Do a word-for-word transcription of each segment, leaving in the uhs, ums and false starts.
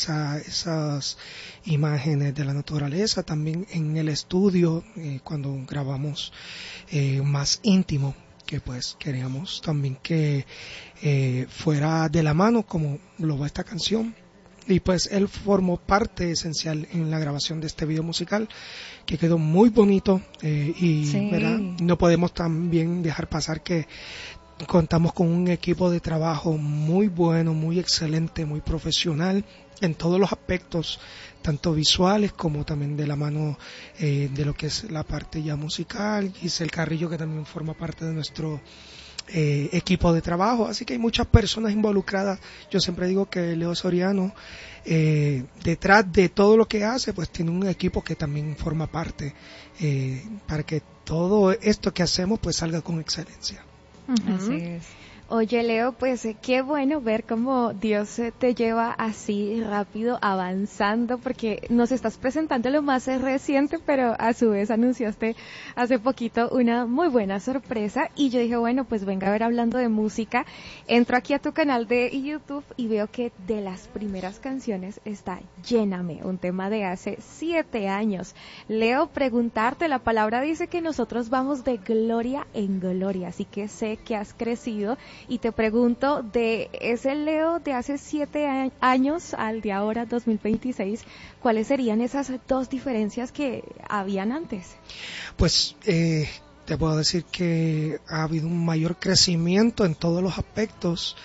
esa, esas imágenes de la naturaleza. También en el estudio, eh, cuando grabamos eh, más íntimo, que pues queríamos también que eh, fuera de la mano como lo va esta canción. Y pues él formó parte esencial en la grabación de este video musical, que quedó muy bonito, eh, y sí. ¿verdad? No podemos también dejar pasar que contamos con un equipo de trabajo muy bueno, muy excelente, muy profesional en todos los aspectos, tanto visuales como también de la mano eh, de lo que es la parte ya musical. Giselle Carrillo, que también forma parte de nuestro Eh, equipo de trabajo, así que hay muchas personas involucradas. Yo siempre digo que Leo Soriano, eh, detrás de todo lo que hace, pues tiene un equipo que también forma parte, eh, para que todo esto que hacemos pues salga con excelencia. Uh-huh. Así es. Oye, Leo, pues eh, qué bueno ver cómo Dios eh, te lleva así rápido avanzando, porque nos estás presentando lo más eh, reciente, pero a su vez anunciaste hace poquito una muy buena sorpresa, y yo dije, bueno, pues venga a ver, hablando de música, entro aquí a tu canal de YouTube y veo que de las primeras canciones está Lléname, un tema de hace siete años. Leo, preguntarte, la palabra dice que nosotros vamos de gloria en gloria, así que sé que has crecido. Y te pregunto, de ese Leo de hace siete años al de ahora, dos mil veintiséis, ¿cuáles serían esas dos diferencias que habían antes? Pues eh, te puedo decir que ha habido un mayor crecimiento en todos los aspectos,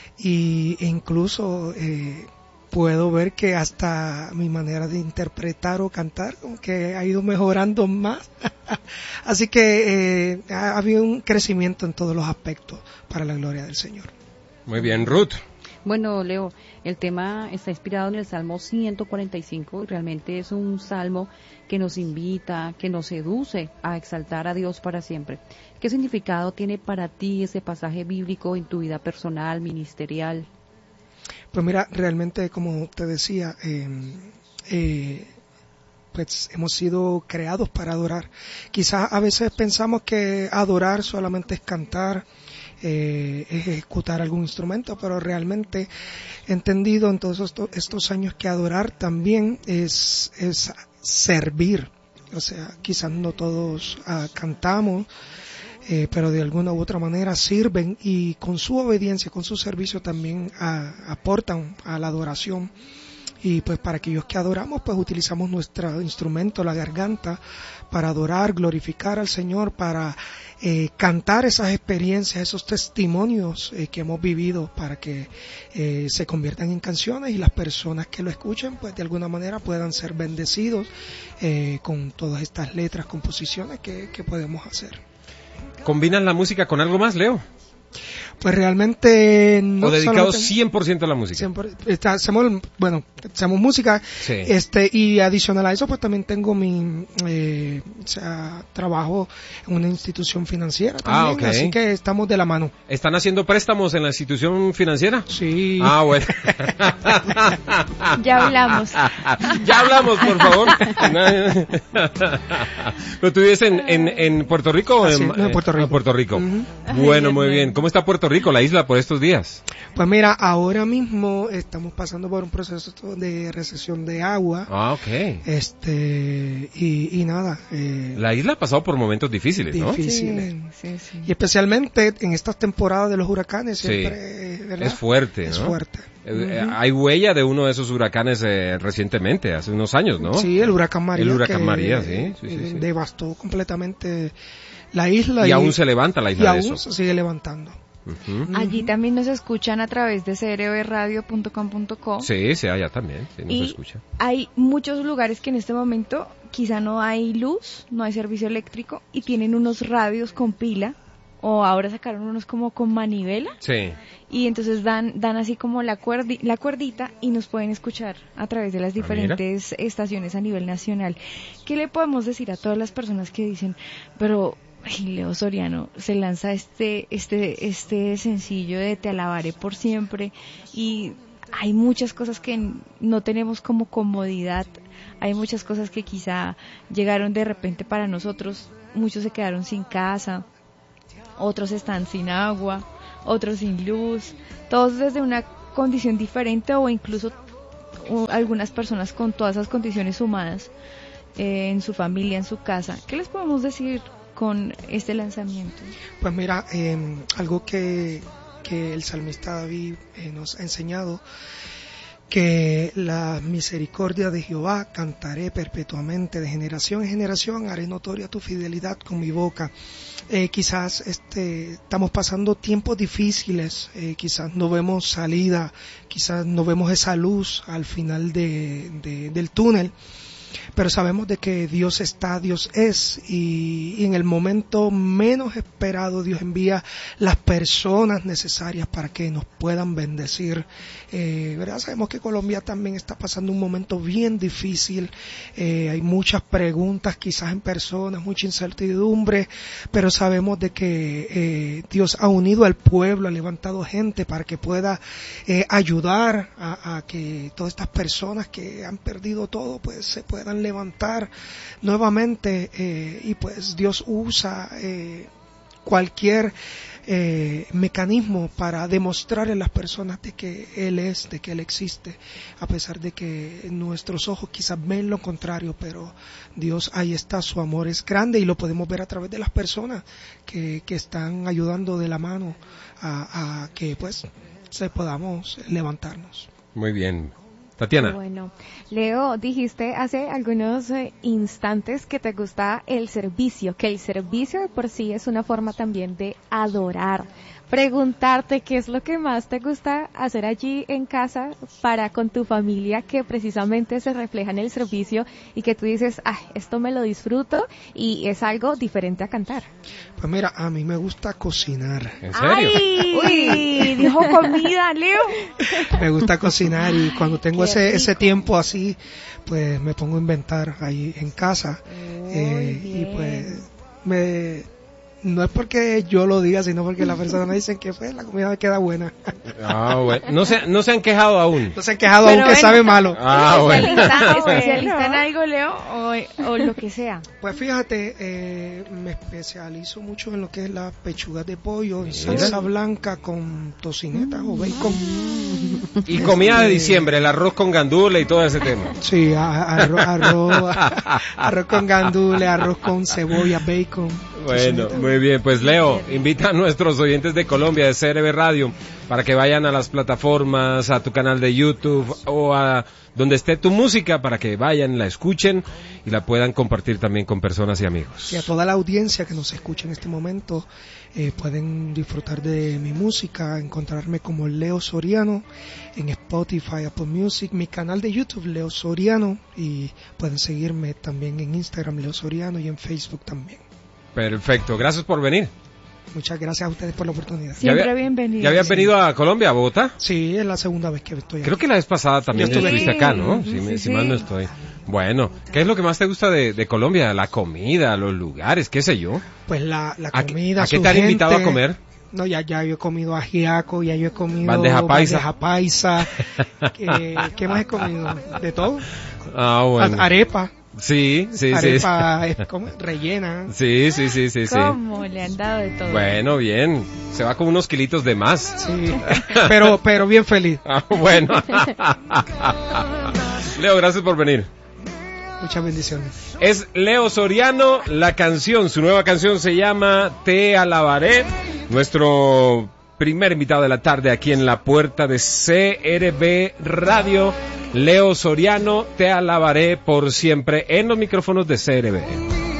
y e incluso eh, puedo ver que hasta mi manera de interpretar o cantar como que ha ido mejorando más. Así que eh, ha habido un crecimiento en todos los aspectos para la gloria del Señor. Muy bien, Ruth. Bueno, Leo, el tema está inspirado en el Salmo ciento cuarenta y cinco, y realmente es un salmo que nos invita, que nos seduce a exaltar a Dios para siempre. ¿Qué significado tiene para ti ese pasaje bíblico en tu vida personal, ministerial? Pues mira, realmente, como te decía, eh, eh, pues hemos sido creados para adorar. Quizás a veces pensamos que adorar solamente es cantar, eh, ejecutar algún instrumento, pero realmente he entendido en todos estos, estos años que adorar también es, es servir. O sea, quizás no todos uh, cantamos, Eh, pero de alguna u otra manera sirven, y con su obediencia, con su servicio también a, aportan a la adoración. Y pues para aquellos que adoramos, pues utilizamos nuestro instrumento, la garganta, para adorar, glorificar al Señor, para eh, cantar esas experiencias, esos testimonios eh, que hemos vivido, para que eh, se conviertan en canciones, y las personas que lo escuchen pues de alguna manera puedan ser bendecidos eh, con todas estas letras, composiciones que, que podemos hacer. ¿Combinan la música con algo más, Leo? Pues realmente no. ¿O dedicados cien por ciento a la música? cien por ciento, está, hacemos, bueno, hacemos música, sí. este, y adicional a eso, pues también tengo mi, eh, o sea, trabajo en una institución financiera también, ah, okay. Así que estamos de la mano. ¿Están haciendo préstamos en la institución financiera? Sí. Ah, bueno. Ya hablamos. Ya hablamos, por favor. ¿Pero tú vives en, en, en Puerto Rico? Ah, sí, en, no, en Puerto Rico. En Puerto Rico. Uh-huh. Bueno, muy bien. ¿Cómo está Puerto Rico, la isla, por estos días? Pues mira, ahora mismo estamos pasando por un proceso de recesión de agua. Ah, ok. Este, y, y nada. Eh, la isla ha pasado por momentos difíciles, ¿no? Difíciles. Sí, sí, sí. Y especialmente en estas temporadas de los huracanes, siempre, sí. ¿verdad? Es fuerte, ¿no? Es fuerte. Eh, uh-huh. Hay huella de uno de esos huracanes eh, recientemente, hace unos años, ¿no? Sí, el huracán María. El huracán que, María, sí, sí, sí, sí. Devastó completamente la isla. Y, y aún aún se levanta la isla y de aún eso. se sigue levantando. Uh-huh. Allí también nos escuchan a través de c r b radio punto com punto co. Sí, sí, allá también, sí, nos y escucha. Hay muchos lugares que en este momento quizá no hay luz, no hay servicio eléctrico, y tienen unos radios con pila, o ahora sacaron unos como con manivela. Sí. Y entonces dan dan así como la cuerdi, la cuerdita, y nos pueden escuchar a través de las diferentes ah, estaciones a nivel nacional. ¿Qué le podemos decir a todas las personas que dicen, pero ay, Leo Soriano se lanza este este este sencillo de Te alabaré por siempre, y hay muchas cosas que no tenemos como comodidad, hay muchas cosas que quizá llegaron de repente para nosotros, muchos se quedaron sin casa, otros están sin agua, otros sin luz, todos desde una condición diferente, o incluso uh, algunas personas con todas esas condiciones sumadas eh, en su familia, en su casa, ¿qué les podemos decir con este lanzamiento? Pues mira, eh, algo que, que el salmista David eh, nos ha enseñado, que la misericordia de Jehová cantaré perpetuamente, de generación en generación haré notoria tu fidelidad con mi boca. Eh, quizás este, estamos pasando tiempos difíciles, eh, quizás no vemos salida, quizás no vemos esa luz al final de, de, del túnel, pero sabemos de que Dios está, Dios es, y, y en el momento menos esperado Dios envía las personas necesarias para que nos puedan bendecir. Eh, ¿verdad? Sabemos que Colombia también está pasando un momento bien difícil, eh, hay muchas preguntas quizás en personas, mucha incertidumbre, pero sabemos de que eh, Dios ha unido al pueblo, ha levantado gente para que pueda eh, ayudar a, a que todas estas personas que han perdido todo pues se puedan levantar nuevamente, eh, y pues Dios usa eh, cualquier eh, mecanismo para demostrarle a las personas de que Él es, de que Él existe, a pesar de que nuestros ojos quizás ven lo contrario, pero Dios, ahí está, su amor es grande y lo podemos ver a través de las personas que, que están ayudando de la mano a, a que pues se podamos levantarnos. Muy bien. Tatiana. Bueno, Leo, dijiste hace algunos eh, instantes que te gusta el servicio, que el servicio de por sí es una forma también de adorar. Preguntarte qué es lo que más te gusta hacer allí en casa para con tu familia, que precisamente se refleja en el servicio y que tú dices, ah, esto me lo disfruto y es algo diferente a cantar. Pues mira, a mí me gusta cocinar. ¿En serio? ¡Ay! Uy, dijo comida, Leo. Me gusta cocinar y cuando tengo Qué ese rico. ese tiempo así, pues me pongo a inventar ahí en casa. Muy eh, y bien. pues me no es porque yo lo diga, sino porque las personas me dicen que pues la comida me queda buena. Ah, bueno. No se, no se han quejado aún. No se han quejado Pero aún que bueno. sabe malo. Ah, bueno. ¿Especialista, especialista en algo, Leo, o, o lo que sea? Pues fíjate, eh, me especializo mucho en lo que es la pechuga de pollo, en Mira. salsa blanca con tocinetas o bacon. Y comida de Este, diciembre, el arroz con gandula y todo ese tema. Sí, a- arroz, arroz, arroz con gandules, arroz con cebolla, bacon. Bueno, tocineta. muy bien. Pues Leo, invita a nuestros oyentes de Colombia, de C R B Radio, para que vayan a las plataformas, a tu canal de YouTube o a donde esté tu música, para que vayan, la escuchen y la puedan compartir también con personas y amigos. Y a toda la audiencia que nos escucha en este momento, eh, pueden disfrutar de mi música, encontrarme como Leo Soriano en Spotify, Apple Music, mi canal de YouTube Leo Soriano, y pueden seguirme también en Instagram Leo Soriano y en Facebook también. Perfecto, gracias por venir. Muchas gracias a ustedes por la oportunidad. ¿Ya Siempre había- bienvenido. ¿Ya habías Sí. venido a Colombia, a Bogotá? Sí, es la segunda vez que estoy aquí. Creo que la vez pasada también Yo estuve estuviste aquí. acá, ¿no? Sí, Si, me- sí, si mal sí. no estoy. Bueno, ¿qué es lo que más te gusta de, de Colombia? La comida, los lugares, qué sé yo. Pues la, la ¿A qué- comida, a qué su te han invitado gente. a comer? No, ya, ya yo he comido ajiaco, ya yo he comido Bandeja paisa. bandeja paisa. ¿Qué, ¿Qué más he comido? De todo. Ah, bueno. A- Arepa. Sí, sí, sí. Arepa es como rellena. Sí, sí, sí, sí, sí. ¿Cómo? Le han dado de todo. Bueno, bien. Se va con unos kilitos de más. Sí, pero, pero bien feliz. Ah, bueno. Leo, gracias por venir. Muchas bendiciones. Es Leo Soriano, la canción, su nueva canción se llama Te Alabaré. Nuestro primer invitado de la tarde aquí en la puerta de C R B Radio. Leo Soriano, Te Alabaré por siempre en los micrófonos de C R B.